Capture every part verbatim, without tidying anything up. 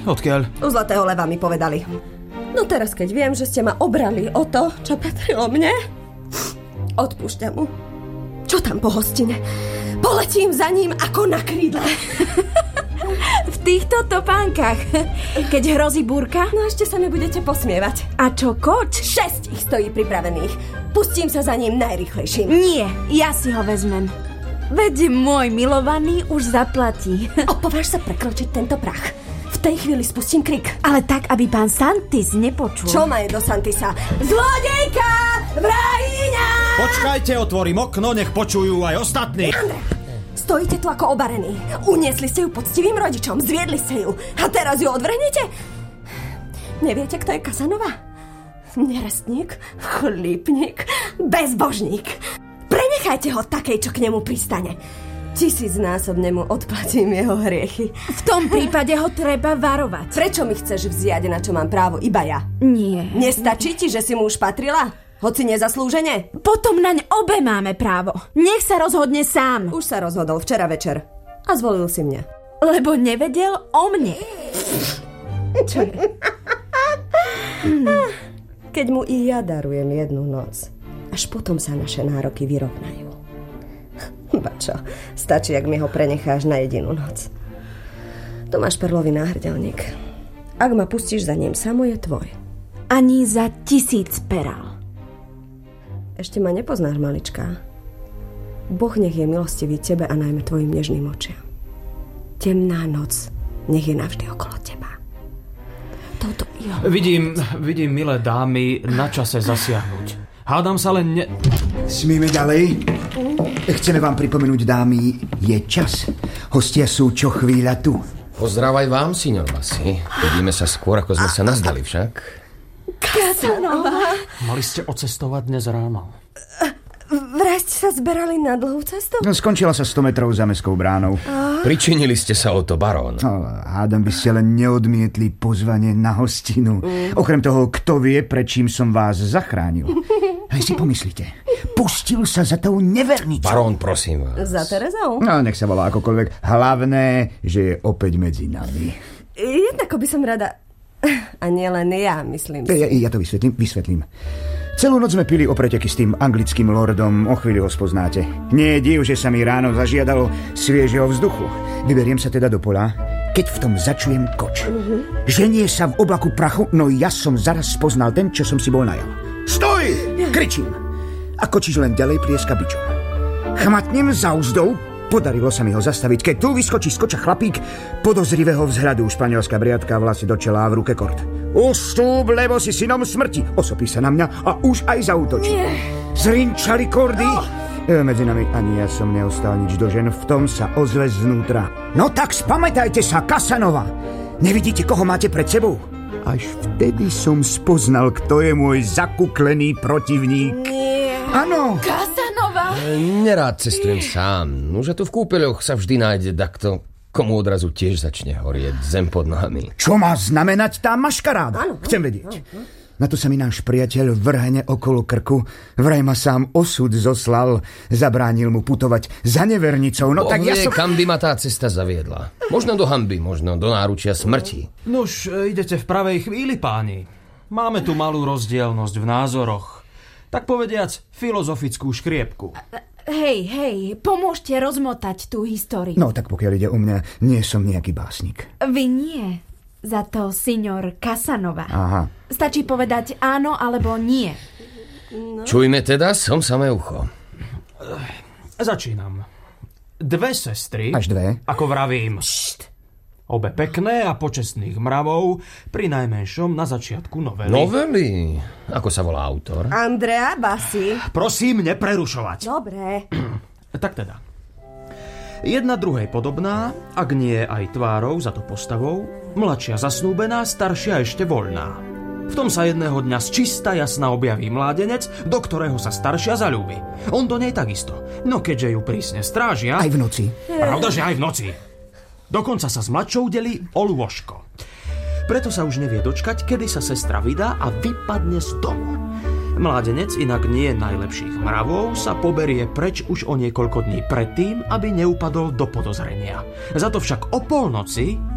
Odkiaľ? U Zlatého leva mi povedali. No teraz, keď viem, že ste ma obrali o to, čo patrilo mne, odpúšťam mu. Čo tam po hostine? Poletím za ním ako na krídle. V týchto topánkach, keď hrozí búrka? No ešte sa mi budete posmievať. A čo koč? Šesť ich stojí pripravených. Pustím sa za ním najrýchlejším. Nie, ja si ho vezmem. Veď môj milovaný už zaplatí. Opováž sa prekročiť tento prach. V tej chvíli spustím krik. Ale tak, aby pán Santis nepočul. Čo má je do Santisa? Zlodejka! Vrahýňa! Počkajte, otvorím okno, nech počujú aj ostatní. Andre, stojíte tu ako obarení. Uniesli ste ju poctivým rodičom, zviedli ste ju. A teraz ju odvrhnete? Neviete, kto je Casanova? Nerestník, chlípnik, bezbožník. Prenechajte ho takej, čo k nemu pristane. Tisícnásobne mu odplatím jeho hriechy. V tom prípade ho treba varovať. Prečo mi chceš vziať, na čo mám právo iba ja? Nie. Nestačí ti, že si mu už patrila? Hoci nezaslúžene? Potom naň obe máme právo. Nech sa rozhodne sám. Už sa rozhodol včera večer. A zvolil si mňa. Lebo nevedel o mne. Čo je? Keď mu i ja darujem jednu noc, až potom sa naše nároky vyrovnajú. Bačo, stačí, ak mi ho prenecháš na jedinú noc. Tu máš perlový náhrdelník. Ak ma pustíš za ním, samo je tvoj. Ani za tisíc perál. Ešte ma nepoznáš, maličká. Boh nech je milostivý tebe a najmä tvojim nežným očiam. Temná noc nech je navždy okolo teba. Touto ihou... Vidím, vidím, milé dámy, na čase zasiahnuť. Hádam sa len ne... Smíme ďalej? Chceme vám pripomenúť, dámy, je čas. Hostia sú čo chvíľa tu. Pozdrav aj vám, signor Bassi. Vidíme sa skôr, ako sme sa nazdali však. Casanova! Mali ste odcestovať dnes ráno. Vraj ste sa zberali na dlhú cestu? No, skončila sa sto metrov za mestskou bránou. A? Pričinili ste sa o to, barón. No, hádam by ste len neodmietli pozvanie na hostinu. Mm. Okrem toho, kto vie, prečím som vás zachránil. Aj si pomyslíte, pustil sa za tou nevernicou. Barón, prosím vás. Za Terezou? No, nech sa volá akokoľvek. Hlavné, že je opäť medzi nami. Jednako by som rada... A nielen ja, myslím si. Ja, ja to vysvetlím, vysvetlím. Celú noc sme pili o preteky s tým anglickým lordom, o chvíľu ho spoznáte. Nie je div, že sa mi ráno zažiadalo sviežeho vzduchu. Vyberiem sa teda do pola, keď v tom začujem koč. Uh-huh. Ženie sa v oblaku prachu, no ja som zaraz spoznal ten, čo som si bol najal. Stoj! Ja. Kričím. A kočiš len ďalej plieska bičom. Chmatnem za úzdou, podarilo sa mi ho zastaviť, keď tu vyskočí z koča chlapík podozrivého vzhľadu, španielská briadka, vlasy do čela a v ruke kort. Ustúp, lebo si synom smrti. Osopí sa na mňa a už aj zaútočí. Zrinčali kordy. Oh. Medzi nami ani ja som neostal nič do žen, v tom sa ozve znútra. No tak spamätajte sa, Casanova. Nevidíte, koho máte pred sebou? Až vtedy som spoznal, kto je môj zakuklený protivník. Nie. Áno. Casanova. Nerád cestujem sám. Už tu v kúpeľoch sa vždy nájde takto, komu odrazu tiež začne horieť zem pod nohami. Čo má znamenať tá maškaráda? Áno, Chcem vedieť. Áno. Na to sa mi náš priateľ vrhne okolo krku. Vraj ma sám osud zoslal. Zabránil mu putovať za nevernicou. No Boh tak ja vie, som... kam by ma tá cesta zaviedla. Možno do hanby, možno do náručia smrti. Nuž, idete v pravej chvíli, páni. Máme tu malú rozdielnosť v názoroch. Tak povediac, filozofickú škriepku. Hej, hej, pomôžte rozmotať tú históriu. No tak pokiaľ ide o mňa, nie som nejaký básnik. Vy nie. Za to signor Casanova. Aha. Stačí povedať áno alebo nie. No. Čujme teda, som samé ucho. Začínam. Dve sestry. Až dve? Ako vravím. Št. Obe pekné a počestných mravov, pri najmenšom na začiatku novely. Novely? Ako sa volá autor? Andrea Bassi. Prosím, neprerušovať. Dobre. Tak teda. Jedna druhej podobná, ak nie aj tvárou, za to postavou, mladšia zasnúbená, staršia ešte voľná. V tom sa jedného dňa z čista jasna objaví mládenec, do ktorého sa staršia zaľúbi. On do nej takisto. No keďže ju prísne strážia... Aj v noci. Pravda, že aj v noci. Dokonca sa s mladšou delí o lôžko. Preto sa už nevie dočkať, kedy sa sestra vydá a vypadne z domu. Mládenec, inak nie najlepších mravov, sa poberie preč už o niekoľko dní predtým, aby neupadol do podozrenia. Za to však o polnoci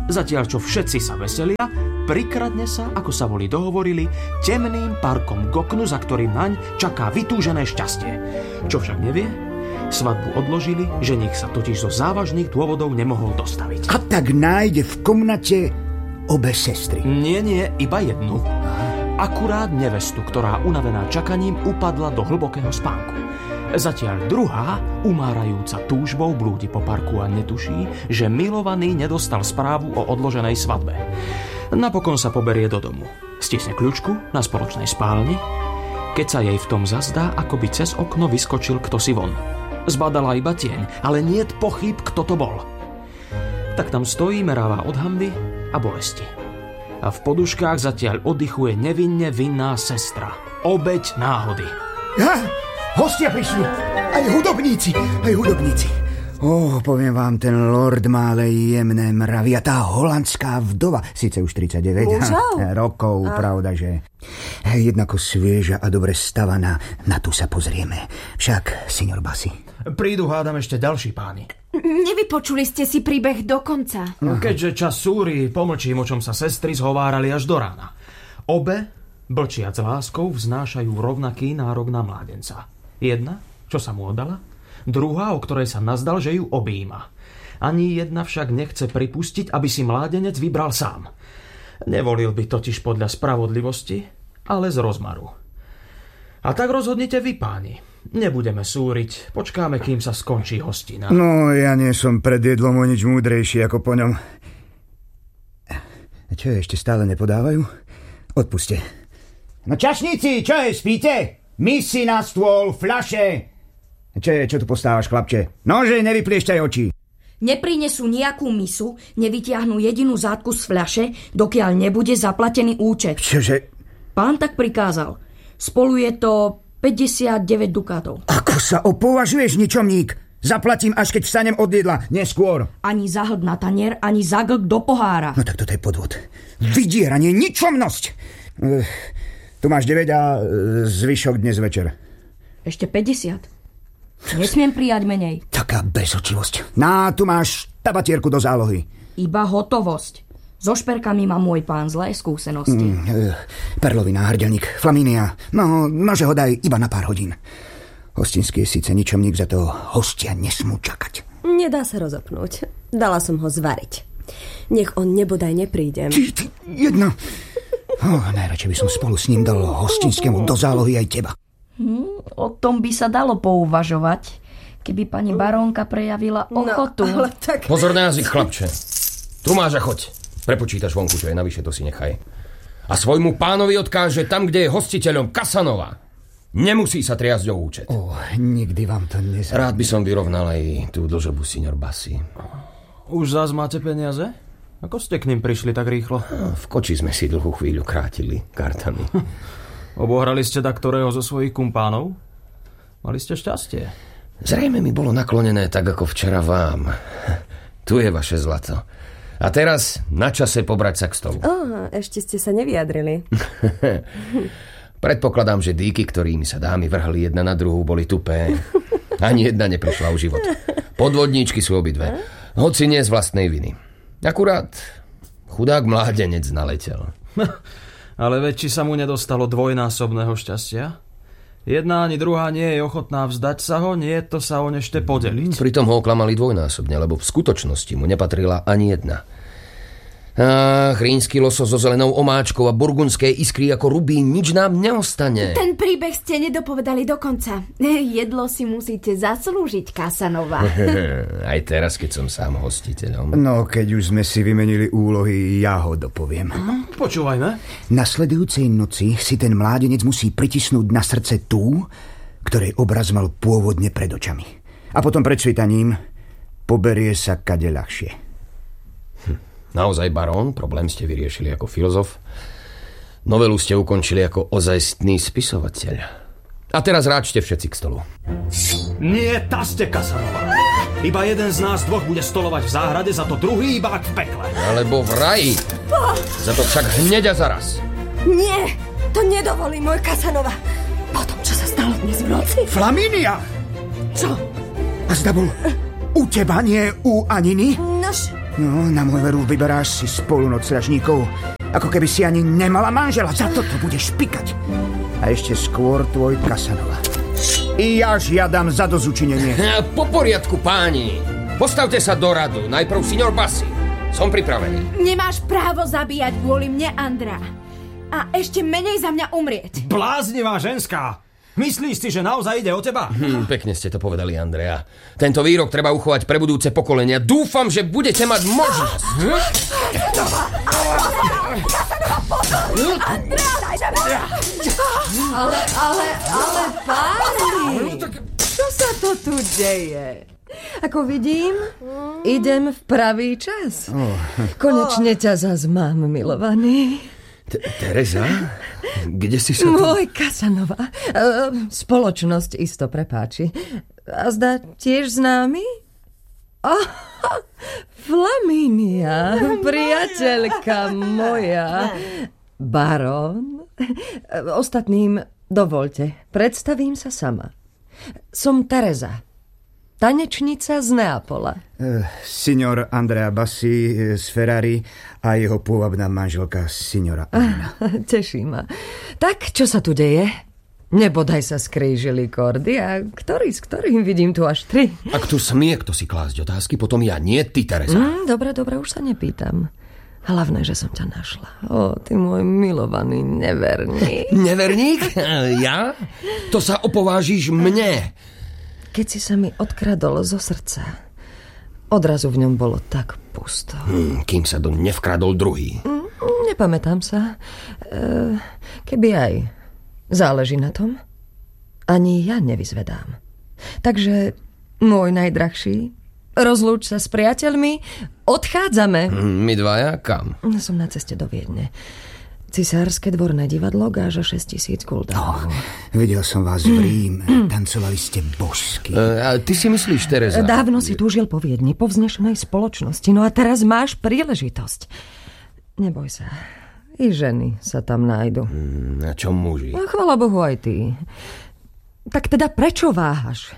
Zatiaľ, čo všetci sa veselia, prikradne sa, ako sa boli dohovorili, temným parkom k oknu, za ktorým naň čaká vytúžené šťastie. Čo však nevie, svadbu odložili, ženích sa totiž zo závažných dôvodov nemohol dostaviť. A tak nájde v komnate obe sestry. Nie, nie, iba jednu. Akurát nevestu, ktorá unavená čakaním upadla do hlbokého spánku. Zatiaľ druhá, umárajúca túžbou, blúdi po parku a netuší, že milovaný nedostal správu o odloženej svadbe. Napokon sa poberie do domu. Stisne kľučku na spoločnej spálni, keď sa jej v tom zazdá, ako by cez okno vyskočil ktosi von. Zbadala iba tieň, ale niet pochyb, kto to bol. Tak tam stojí, meráva od hanby a bolesti. A v poduškách zatiaľ oddychuje nevinne vinná sestra. Obeť náhody. Ja, hostia prišli. Aj hudobníci, aj hudobníci. Ó, oh, poviem vám, ten lord má ale jemné mravy a tá holandská vdova, síce už tridsaťdeväť ha, rokov, a... pravda, že jednako svieža a dobre stavaná, na tu sa pozrieme. Však, signor Bassi. Prídu, hádam, ešte ďalší páni. Nevypočuli ste si príbeh do konca. No, keďže čas súri, pomlčím, o čom sa sestry zhovárali až do rána. Obe, blčiac láskou, vznášajú rovnaký nárok na mládenca. Jedna, čo sa mu oddala, druhá, o ktorej sa nazdal, že ju objíma. Ani jedna však nechce pripustiť, aby si mládenec vybral sám. Nevolil by totiž podľa spravodlivosti, ale z rozmaru. A tak rozhodnite vy, páni. Nebudeme súriť, počkáme, kým sa skončí hostina. No, ja nie som pred jedlom o nič múdrejší ako po ňom. Čo je, ešte stále nepodávajú? Odpuste. No čašníci, čo je, spíte? Misy na stôl, fľaše. Čo je, čo tu postávaš, chlapče? Nože, nevypliešťaj oči. Neprinesú nejakú misu, nevytiahnu jedinú zátku z fľaše, dokiaľ nebude zaplatený účet. Čože? Pán tak prikázal. Spolu je to päťdesiatdeväť dukátov. Ako sa opovažuješ, ničomník? Zaplatím, až keď vstanem od jedla, neskôr. Ani za hlb na tanier, ani za glk do pohára. No tak toto je podvod. Vydieranie, ničomnosť. Uh, tu máš deväť a uh, zvyšok dnes večer. Ešte päťdesiat. Nesmiem prijať menej. Taká bezočivosť. No, tu máš tabatierku do zálohy. Iba hotovosť. So šperkami má môj pán zlé skúsenosti. Mm, uh, perlovina, hrdelník, flamínia. No, nože ho daj iba na pár hodín. Hostinský je síce ničomník, za toho hostia nesmú čakať. Nedá sa rozopnúť. Dala som ho zvariť. Nech on nebodaj nepríde. Ty, ty, jedna. Oh, najradšej by som spolu s ním dal hostinskému do zálohy aj teba. Hmm, o tom by sa dalo pouvažovať, keby pani barónka prejavila ochotu. No, ale tak... Pozor na jazyk, chlapče. Tu máš a choď. Prepočítaš vonku, čo je navyše, to si nechaj. A svojmu pánovi odkáže tam, kde je hostiteľom Casanova. Nemusí sa triasť o účet. Oh, nikdy vám to nezradí. Rád by som vyrovnal aj tú dlžobu, signor Bassi. Už zás máte peniaze? Ako ste k ním prišli tak rýchlo? V koči sme si dlhú chvíľu krátili kartami. Obohrali ste tak ktorého zo svojich kumpánov? Mali ste šťastie. Zrejme mi bolo naklonené tak, ako včera vám. Tu je vaše zlato. A teraz na čase pobrať sa k stolu. Oh, ešte ste sa nevyjadrili. Predpokladám, že dýky, ktorými sa dámy vrhli jedna na druhú, boli tupé. Ani jedna neprešla o život. Podvodníčky sú obidve. Hoci nie z vlastnej viny. Akurát chudák mládenec naletel. Ale veď, či sa mu nedostalo dvojnásobného šťastia? Jedna ani druhá nie je ochotná vzdať sa ho, nie to sa o nešte podeliť. Pritom ho oklamali dvojnásobne, lebo v skutočnosti mu nepatrila ani jedna. Ach, rínsky losos so zelenou omáčkou a burgundské iskry ako rubín, nič nám neostane. Ten príbeh ste nedopovedali do konca. Jedlo si musíte zaslúžiť, Casanova. Aj teraz, keď som sám hostiteľom. No, keď už sme si vymenili úlohy, ja ho dopoviem. Počúvajme. Nasledujúcej noci si ten mládenec musí pritisnúť na srdce tú, ktorej obraz mal pôvodne pred očami. A potom pred svitaním poberie sa kade ľahšie. Naozaj, barón, problém ste vyriešili ako filozof. Novelu ste ukončili ako ozajstný spisovateľ. A teraz ráčte všetci k stolu. Nie, tá ste Casanova. Iba jeden z nás dvoch bude stolovať v záhrade, za to druhý iba v pekle. Alebo v raji. Za to však hneď a zaraz. Nie, to nedovolí môj Casanova. Po tom, čo sa stalo dnes v noci. Flamínia! Čo? A zda bol u teba, nie u Aniny? Nož... No, na môj veru vyberáš si spolunoc stražníkov, ako keby si ani nemala manžela. Za toto budeš pikať. A ešte skôr tvoj Casanova. I ja žiadam za dozučinenie. Po poriadku, páni. Postavte sa do radu. Najprv signor Bassi. Som pripravený. Nemáš právo zabíjať kvôli mne, Andrea. A ešte menej za mňa umrieť. Bláznivá ženská. Myslíš si, že naozaj ide o teba? Hm, pekne ste to povedali, Andrea. Tento výrok treba uchovať pre budúce pokolenia. Dúfam, že budete mať možnosť. Hm? Ale, ale, ale, páni, čo sa to tu deje? Ako vidím, idem v pravý čas. Konečne ťa zas mám, milovaný. Tereza? Kde si sa tu... Môj Casanova. Spoločnosť isto prepáči. A zdá tiež známy? Oh, Flaminia, priateľka moja. Barón. Ostatným dovoľte, predstavím sa sama. Som Tereza, tanečnica z Neapola. Uh, signor Andrea Bassi z Ferrari a jeho pôvabná manželka signora Anna. Teší ma. Tak, čo sa tu deje? Nebodaj sa skrížili kordy a ktorý s ktorým vidím tu až tri. Ak tu smie kto si klásť otázky, potom ja, nie ty, Tereza. Mm, dobre, dobre, už sa nepýtam. Hlavné, že som ťa našla. Ó, ty môj milovaný neverník. Neverník? Ja? To sa opovážiš mne. Keď si sa mi odkradol zo srdca, odrazu v ňom bolo tak pusto. Hmm, kým sa do nevkradol druhý. Mm, nepamätám sa. E, keby aj záleží na tom, ani ja nevyzvedám. Takže, môj najdrahší, rozlúč sa s priateľmi, odchádzame. Hmm, my dvaja kam? Som na ceste do Viedne. Cisárske dvorné divadlo gáža šesť tisíc guldánov. Oh, videl som vás v Ríme. Tancovali ste božsky. E, a ty si myslíš, Tereza? Dávno si túžil po Viedni, po vznešenej spoločnosti. No a teraz máš príležitosť. Neboj sa. I ženy sa tam nájdu. Hmm, a čo muži? No, chvala Bohu aj ty. Tak teda prečo váhaš?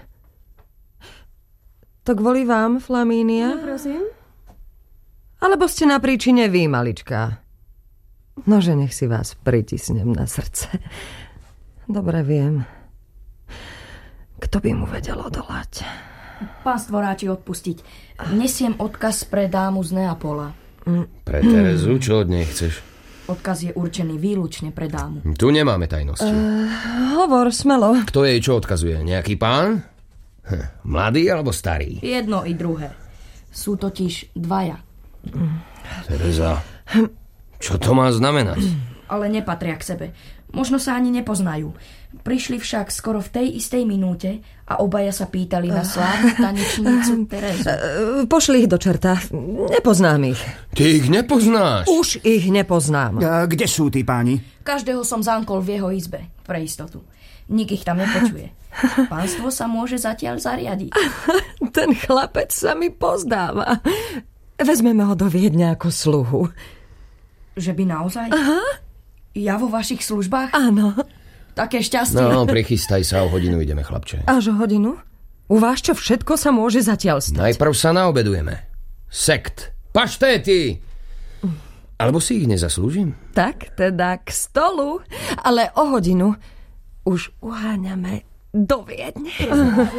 To kvôli vám, Flamínia? No, prosím. Alebo ste na príčine vy, malička? Nože nech si vás pritisnem na srdce. Dobre viem. Kto by mu vedel odolať? Pán Stvoráči, odpustiť. Nesiem odkaz pre dámu z Neapola. Pre Terezu? Čo od nej chceš? Odkaz je určený výlučne pre dámu. Tu nemáme tajnosti. Uh, hovor, smelo. Kto jej čo odkazuje? Nejaký pán? Hm, mladý alebo starý? Jedno i druhé. Sú totiž dvaja. Tereza, čo to má znamenať? Ale nepatria k sebe. Možno sa ani nepoznajú. Prišli však skoro v tej istej minúte a obaja sa pýtali na slávnu tanečnicu Terezu. Pošli ich do čerta. Nepoznám ich. Ty ich nepoznáš? Už ich nepoznám. A kde sú tí páni? Každého som zankol v jeho izbe, pre istotu. Nik ich tam nepočuje. Pánstvo sa môže zatiaľ zariadiť. Ten chlapec sa mi pozdáva. Vezmeme ho do Viedne ako sluhu. Že by naozaj? Aha. Ja vo vašich službách? Áno. Také šťastie. No, prichystaj sa, o hodinu ideme, chlapče. Až o hodinu? U vás čo všetko sa môže zatiaľ stať? Najprv sa naobedujeme. Sekt. Paštéty. Alebo si ich nezaslúžim? Tak teda k stolu. Ale o hodinu už uháňame do Viedne.